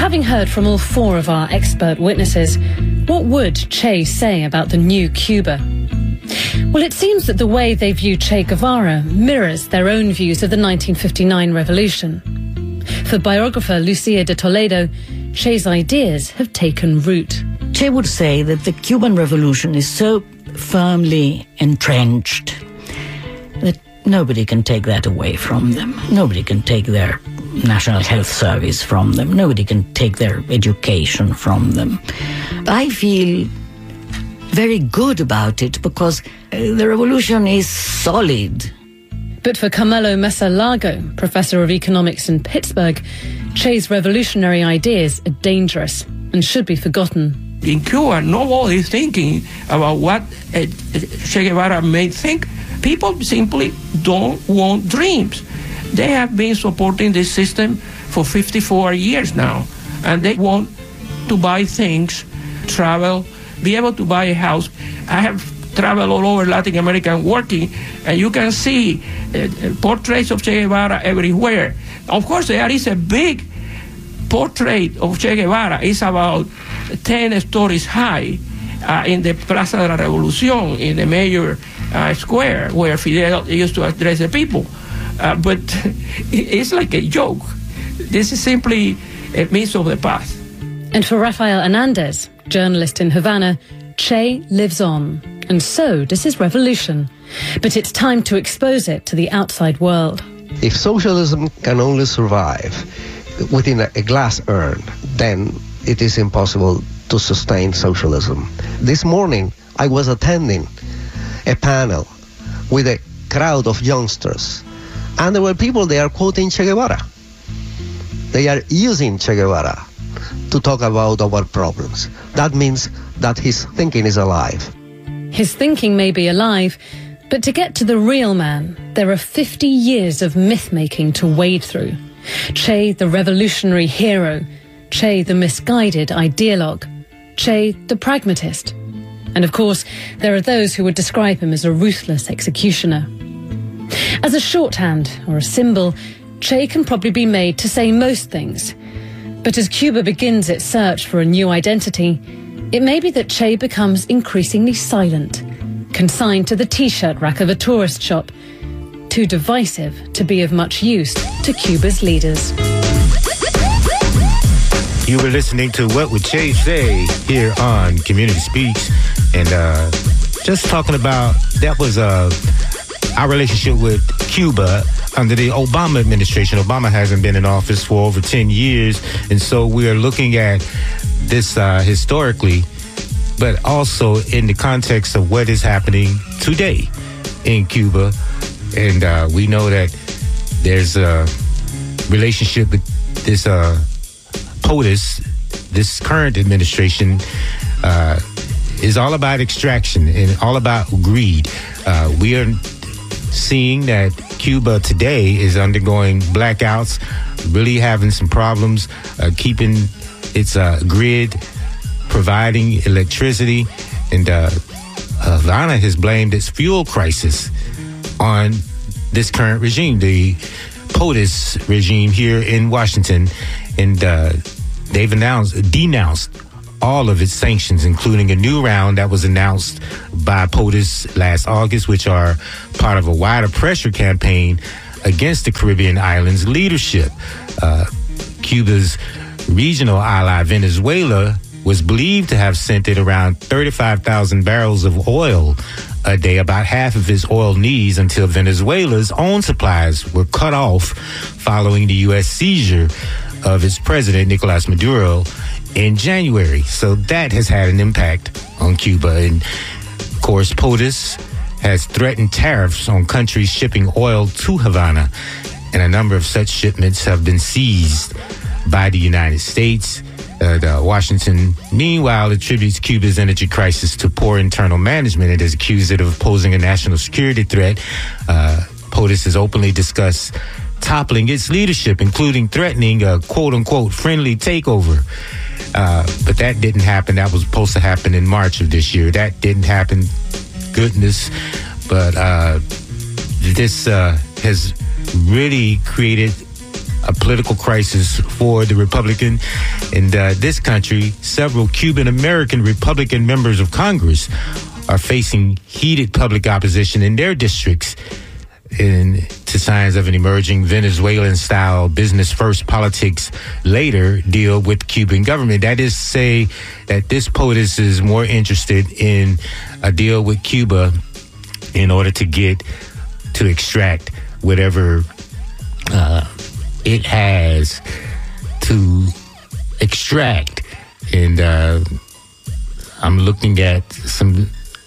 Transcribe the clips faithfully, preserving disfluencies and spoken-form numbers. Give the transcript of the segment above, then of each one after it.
Having heard from all four of our expert witnesses, what would Che say about the new Cuba? Well, it seems that the way they view Che Guevara mirrors their own views of the nineteen fifty-nine revolution. For biographer Lucia de Toledo, Che's ideas have taken root. Che would say that the Cuban Revolution is so firmly entrenched that nobody can take that away from them. Nobody can take their National Health Service from them. Nobody can take their education from them. I feel very good about it because the revolution is solid. But for Carmelo Mesa Lago, professor of economics in Pittsburgh, Che's revolutionary ideas are dangerous and should be forgotten. In Cuba, nobody is thinking about what uh, Che Guevara may think. People simply don't want dreams. They have been supporting this system for fifty-four years now, and they want to buy things, travel, be able to buy a house. I have traveled all over Latin America and working, and you can see uh, portraits of Che Guevara everywhere. Of course, there is a big portrait of Che Guevara. It's about ten stories high uh, in the Plaza de la Revolución, in the major uh, square where Fidel used to address the people. Uh, but it's like a joke. This is simply a means of the past. And for Rafael Hernandez, journalist in Havana, Che lives on, and so does his revolution. But it's time to expose it to the outside world. If socialism can only survive within a glass urn, then it is impossible to sustain socialism. This morning, I was attending a panel with a crowd of youngsters, and there were people there quoting Che Guevara. They are using Che Guevara to talk about our problems. That means that his thinking is alive. His thinking may be alive, but to get to the real man, there are fifty years of myth-making to wade through. Che, the revolutionary hero. Che, the misguided ideologue. Che, the pragmatist. And of course, there are those who would describe him as a ruthless executioner. As a shorthand or a symbol, Che can probably be made to say most things. But as Cuba begins its search for a new identity, it may be that Che becomes increasingly silent, consigned to the T-shirt rack of a tourist shop, too divisive to be of much use to Cuba's leaders. You were listening to What Would Che Say here on Community Speaks, and uh, just talking about, that was uh, our relationship with Cuba under the Obama administration. Obama hasn't been in office for over ten years, and so we are looking at this uh, historically, but also in the context of what is happening today in Cuba. And uh, we know that there's a relationship with this uh, POTUS, this current administration, uh, is all about extraction and all about greed. Uh, we are seeing that Cuba today is undergoing blackouts, really having some problems uh, keeping its uh, grid, providing electricity, and uh, Havana has blamed its fuel crisis on this current regime, the POTUS regime here in Washington, and uh, they've announced, denounced all of its sanctions, including a new round that was announced by POTUS last August, which are part of a wider pressure campaign against the Caribbean islands' leadership. Uh, Cuba's regional ally, Venezuela, was believed to have sent it around thirty-five thousand barrels of oil a day, about half of its oil needs, until Venezuela's own supplies were cut off following the U S seizure of its president, Nicolas Maduro, in January. So that has had an impact on Cuba. And of course, POTUS has threatened tariffs on countries shipping oil to Havana, and a number of such shipments have been seized by the United States. Uh, the Washington, meanwhile, attributes Cuba's energy crisis to poor internal management and has accused it of posing a national security threat. Uh, POTUS has openly discussed toppling its leadership, including threatening a quote-unquote friendly takeover. Uh, but that didn't happen. That was supposed to happen in March of this year. That didn't happen. Goodness. But uh, this uh, has really created a political crisis for the Republican in uh, this country. Several Cuban-American Republican members of Congress are facing heated public opposition in their districts in, to signs of an emerging Venezuelan-style business-first politics later deal with Cuban government. That is to say that this POTUS is more interested in a deal with Cuba in order to get, to extract whatever uh, it has to extract. And uh, I'm looking at some,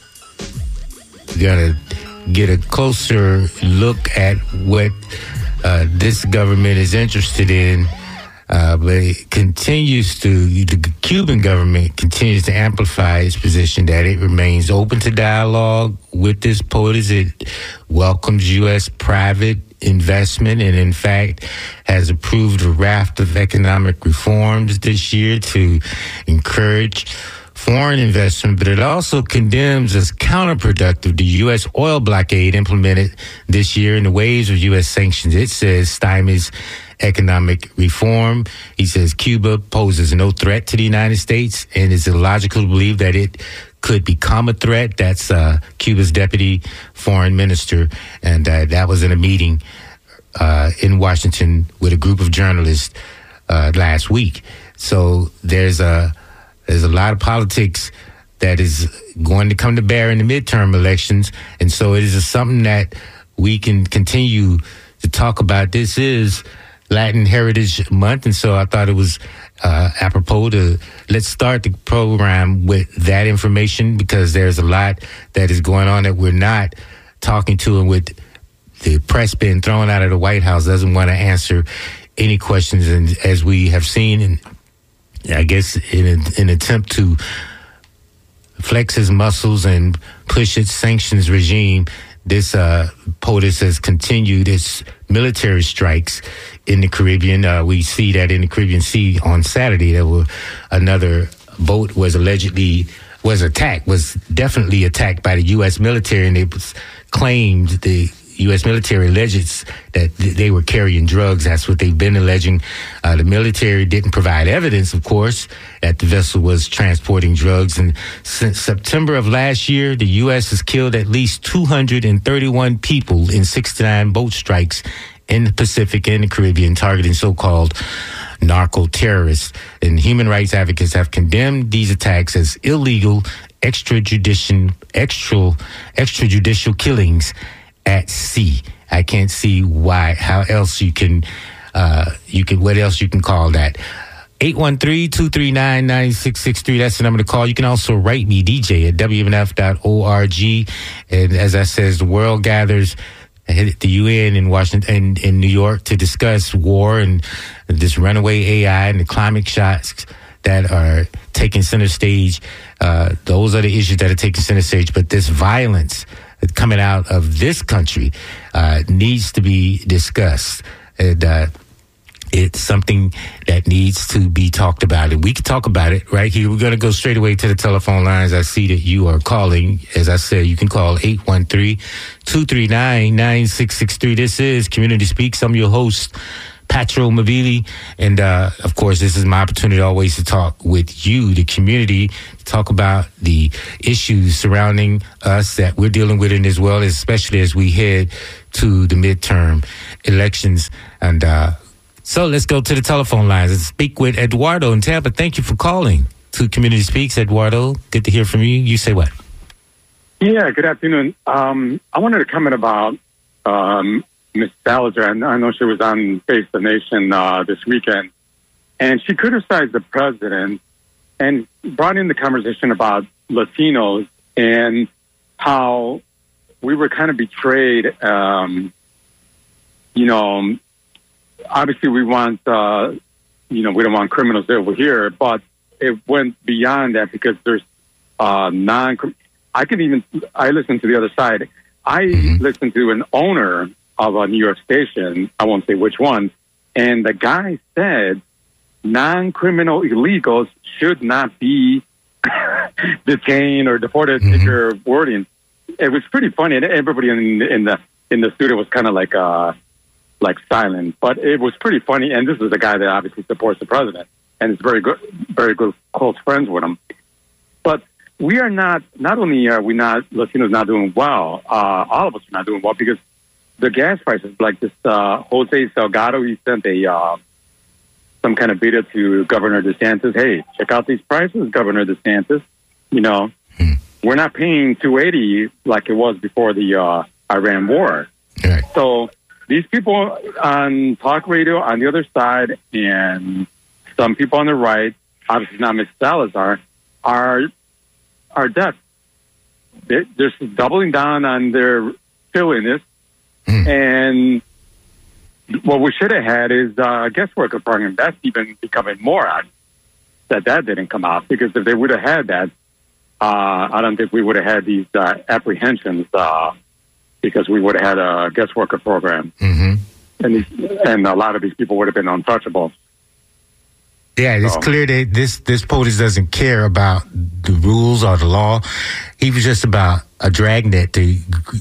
gotta get a closer look at what uh, this government is interested in, uh, but it continues to, the Cuban government continues to amplify its position that it remains open to dialogue with this POTUS. It welcomes U S private investment and, in fact, has approved a raft of economic reforms this year to encourage foreign investment, but it also condemns as counterproductive the U S oil blockade implemented this year in the waves of U S sanctions. It says stymies economic reform. He says Cuba poses no threat to the United States and it's illogical to believe that it could become a threat. That's uh, Cuba's deputy foreign minister, and uh, that was in a meeting uh, in Washington with a group of journalists uh, last week. So there's a There's a lot of politics that is going to come to bear in the midterm elections. And so it is something that we can continue to talk about. This is Latin Heritage Month. And so I thought it was uh, apropos to let's start the program with that information, because there's a lot that is going on that we're not talking to. And with the press being thrown out of the White House, doesn't want to answer any questions. And as we have seen in I guess in an attempt to flex his muscles and push its sanctions regime, this uh, POTUS has continued its military strikes in the Caribbean. Uh, we see that in the Caribbean Sea on Saturday, there were another boat was allegedly was attacked, was definitely attacked by the U S military, and it was claimed the U S military alleges that they were carrying drugs. That's what they've been alleging. Uh, the military didn't provide evidence, of course, that the vessel was transporting drugs. And since September of last year, the U S has killed at least two hundred thirty-one people in sixty-nine boat strikes in the Pacific and the Caribbean, targeting so-called narco-terrorists. And human rights advocates have condemned these attacks as illegal extrajudicial, extra, extrajudicial killings at sea. I can't see why, how else you can, uh, you can, what else you can call that. eight one three, two three nine, nine six six three. That's the number to call. You can also write me, D J, at W M F dot org. And as I says, the world gathers at the U N in Washington and in New York to discuss war and this runaway A I and the climate shocks that are taking center stage. Uh, those are the issues that are taking center stage. But this violence coming out of this country uh, needs to be discussed. And uh, it's something that needs to be talked about. And we can talk about it right here. We're going to go straight away to the telephone lines. I see that you are calling. As I said, you can call eight one three, two three nine, nine six six three. This is Community Speaks. I'm your host, Patro Mavili. And, uh, of course, this is my opportunity always to talk with you, the community, to talk about the issues surrounding us that we're dealing with in as well, especially as we head to the midterm elections. And uh, so let's go to the telephone lines and speak with Eduardo in Tampa. Thank you for calling to Community Speaks, Eduardo. Good to hear from you. You say what? Yeah, good afternoon. Um, I wanted to comment about um, Miz Salazar. I know she was on Face the Nation uh, this weekend, and she criticized the president and brought in the conversation about Latinos and how we were kind of betrayed. Um, you know, obviously we want, uh, you know, we don't want criminals over here, but it went beyond that because there's uh, non. I can even I listen to the other side. I mm-hmm. listened to an owner of a New York station, I won't say which one, and the guy said non-criminal illegals should not be detained or deported. Mm-hmm. If you're wording, it was pretty funny, and everybody in, in the in the studio was kind of like, uh, like silent. But it was pretty funny. And this is a guy that obviously supports the president and is very good, very good, close friends with him. But we are not, not only are we not, Latinos not doing well, uh, all of us are not doing well because the gas prices, like this uh, Jose Salgado, he sent a uh, some kind of video to Governor DeSantis. Hey, check out these prices, Governor DeSantis. You know, hmm. we're not paying two eighty like it was before the uh, Iran war. Right. So these people on talk radio on the other side and some people on the right, obviously not Miz Salazar, are are deaf. They're, they're just doubling down on their silliness. Mm. And what we should have had is uh, a guest worker program. That's even becoming more odd that that didn't come out. Because if they would have had that, uh, I don't think we would have had these uh, apprehensions uh, because we would have had a guest worker program. Mm-hmm. And, these, and a lot of these people would have been untouchable. Yeah, it's so. clear that this, this POTUS doesn't care about the rules or the law. He was just about a dragnet to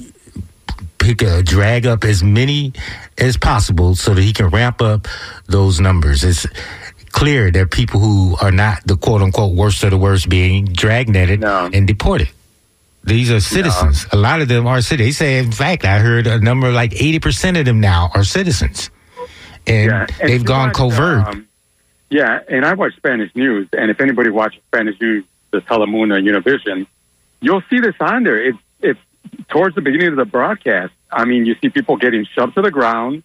pick a, drag up as many as possible so that he can ramp up those numbers. It's clear that people who are not the quote-unquote worst of the worst being dragnetted no. and deported. These are citizens. No. A lot of them are citizens. They say, in fact, I heard a number like eighty percent of them now are citizens. And, yeah. and they've gone watch, covert. Um, yeah, and I watch Spanish news, and if anybody watches Spanish news, the Telemundo, Univision, you'll see this on there. It's, it's towards the beginning of the broadcast. I mean, you see people getting shoved to the ground,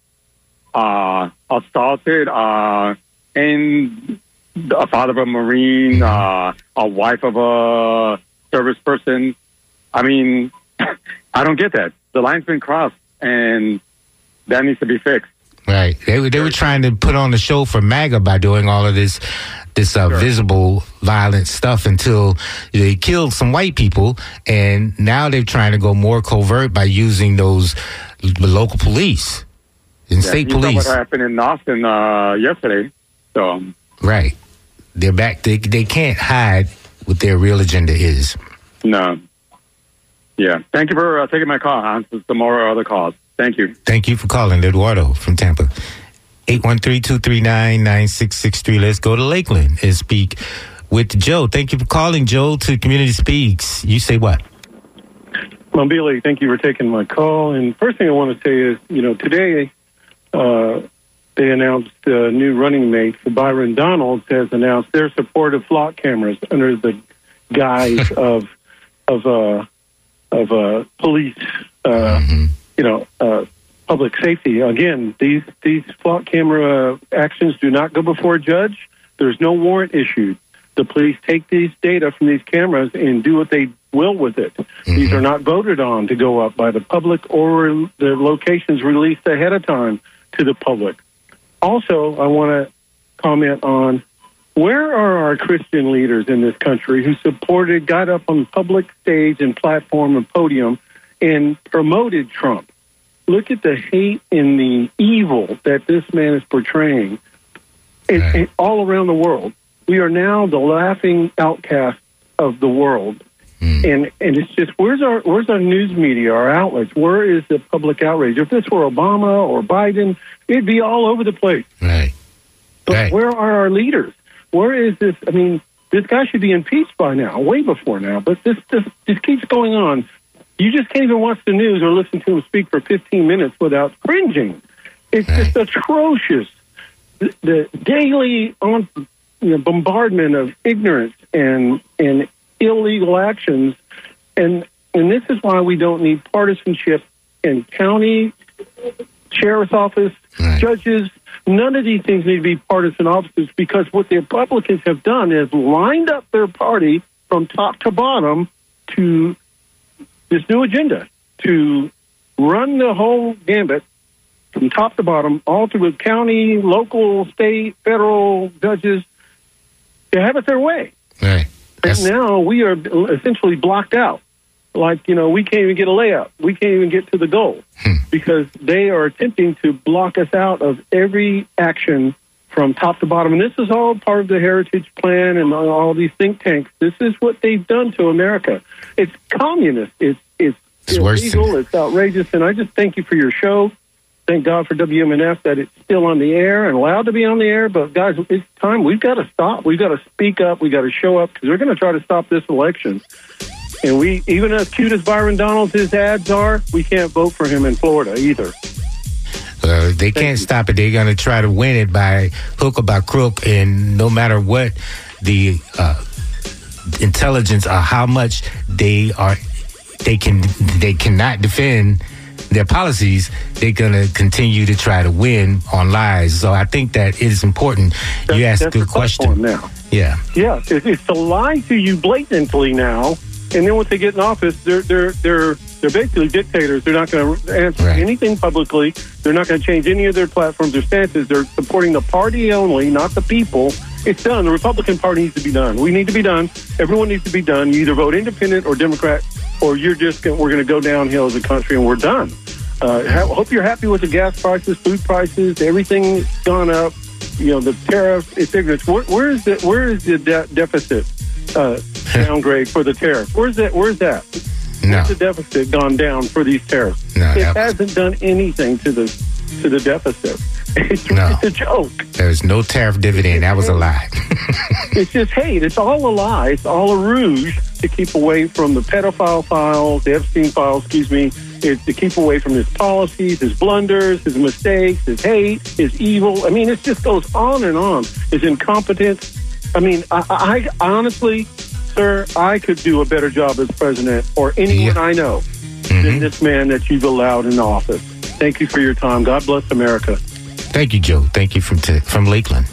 uh, assaulted, uh, and a father of a Marine, uh, a wife of a service person. I mean, I don't get that. The line's been crossed, and that needs to be fixed. Right. They were, they were trying to put on the show for MAGA by doing all of this this uh, sure. visible violent stuff until they killed some white people, and now they're trying to go more covert by using those local police and yeah, state you police. Saw what happened in Austin uh, yesterday. So right. They're back. They, they can't hide what their real agenda is. No. Yeah. Thank you for uh, taking my call. I'll answer some more other calls. Thank you. Thank you for calling, Eduardo from Tampa. eight one three, two three nine, nine six six three. Let's go to Lakeland and speak with Joe. Thank you for calling, Joe, to Community Speaks. You say what? Mambili, thank you for taking my call. And first thing I want to say is, you know, today uh, they announced a new running mate for Byron Donalds has announced their support of flock cameras under the guise of of uh, of uh, police. Uh, mm-hmm. You know, uh, public safety. Again, these these flock camera actions do not go before a judge. There's no warrant issued. The police take these data from these cameras and do what they will with it. Mm-hmm. These are not voted on to go up by the public or the locations released ahead of time to the public. Also, I want to comment on where are our Christian leaders in this country who supported, got up on the public stage and platform and podium and promoted Trump. Look at the hate and the evil that this man is portraying and, right. and all around the world. We are now the laughing outcast of the world. Mm. And and it's just, where's our where's our news media, our outlets? Where is the public outrage? If this were Obama or Biden, it'd be all over the place. Right. But right. where are our leaders? Where is this? I mean, this guy should be impeached by now, way before now. But this, this, this keeps going on. You just can't even watch the news or listen to him speak for fifteen minutes without cringing. It's right. just atrocious. The, the daily on, you know, bombardment of ignorance and and illegal actions, and and this is why we don't need partisanship in county sheriff's office, right. judges. None of these things need to be partisan offices, because what the Republicans have done is lined up their party from top to bottom to this new agenda to run the whole gambit from top to bottom, all through the county, local, state, federal judges, to have it their way. Right. And now we are essentially blocked out. Like, you know, we can't even get a layup. We can't even get to the goal hmm. because they are attempting to block us out of every action from top to bottom. And this is all part of the Heritage Plan and all these think tanks. This is what they've done to America. It's communist. It's it's, it's illegal. It's outrageous. And I just thank you for your show. Thank God for W M N F that it's still on the air and allowed to be on the air. But, guys, it's time. We've got to stop. We've got to speak up. We've got to show up because they're going to try to stop this election. And we, even as cute as Byron Donalds, his ads are, we can't vote for him in Florida either. Uh, they Thank can't you. stop it. They're going to try to win it by hook or by crook. And no matter what the uh, intelligence or how much they are, they can, they cannot defend their policies, they're going to continue to try to win on lies. So I think that it is important. That's, you asked a good question. Now. Yeah. Yeah. It's, it's to lie to you blatantly now. And then once they get in office, they're they're they're they're basically dictators. They're not going to answer right. anything publicly. They're not going to change any of their platforms or stances. They're supporting the party only, not the people. It's done. The Republican Party needs to be done. We need to be done. Everyone needs to be done. You either vote independent or Democrat, or you're just gonna, we're going to go downhill as a country, and we're done. Uh, ha- hope you're happy with the gas prices, food prices, everything's gone up. You know, the tariffs. It's ignorance. Where, where is the where is the de- deficit? Uh, downgrade for the tariff. Where's that? Where's that? No. Where's the deficit gone down for these tariffs? No, it hasn't done anything to the to the deficit. It's, no. it's a joke. There's no tariff dividend. That was a lie. It's just hate. It's all a lie. It's all a rouge to keep away from the pedophile files, the Epstein files, excuse me. It's to keep away from his policies, his blunders, his mistakes, his hate, his evil. I mean, it just goes on and on. His incompetence. I mean, I, I honestly, sir, I could do a better job as president or anyone yeah. I know mm-hmm. than this man that you've allowed in office. Thank you for your time. God bless America. Thank you, Joe. Thank you from t- from Lakeland.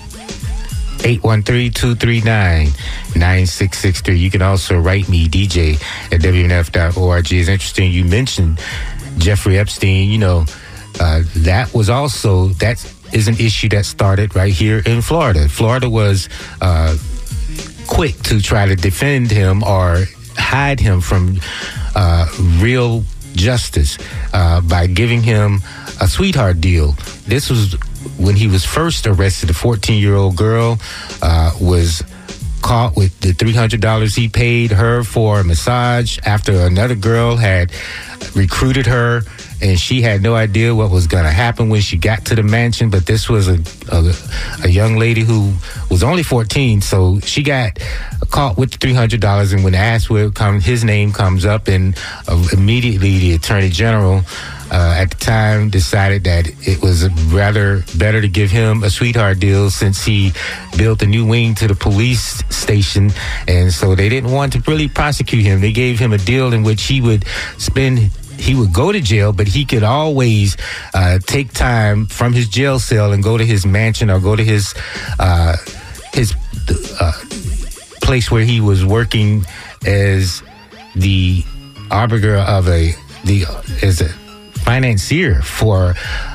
eight one three, two three nine, nine six six three. You can also write me, D J, at W N F dot org. It's interesting you mentioned Jeffrey Epstein. You know, uh, that was also, that is an issue that started right here in Florida. Florida was uh, quick to try to defend him or hide him from uh, real justice uh, by giving him a sweetheart deal. This was when he was first arrested. A fourteen-year-old girl uh, was caught with the three hundred dollars he paid her for a massage after another girl had recruited her, and she had no idea what was going to happen when she got to the mansion. But this was a, a a young lady who was only fourteen, so she got caught with the three hundred dollars, and when asked where it comes, his name comes up, and uh, immediately the Attorney General uh, at the time decided that it was rather better to give him a sweetheart deal since he built a new wing to the police station, and so they didn't want to really prosecute him. They gave him a deal in which he would spend He would go to jail, but he could always uh, take time from his jail cell and go to his mansion or go to his uh, his uh, place where he was working as the arbiter of a the as a financier for,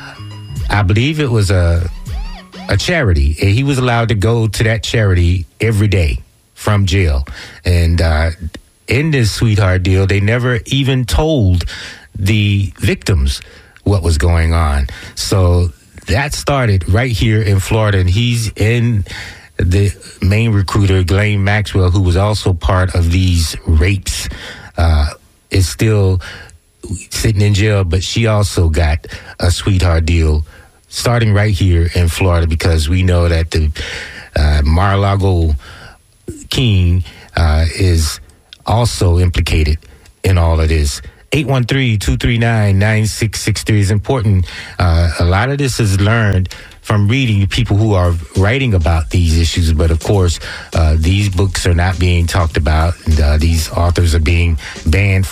I believe it was a a charity. And he was allowed to go to that charity every day from jail, and uh, in this sweetheart deal, they never even told the victims what was going on. So that started right here in Florida, and he's in the main recruiter, Ghislaine Maxwell, who was also part of these rapes, uh, is still sitting in jail, but she also got a sweetheart deal starting right here in Florida, because we know that the uh, Mar-a-Lago king uh, is also implicated in all of this. eight one three, two three nine, nine six six three is important. Uh, a lot of this is learned from reading people who are writing about these issues, but of course, uh, these books are not being talked about, and uh, these authors are being banned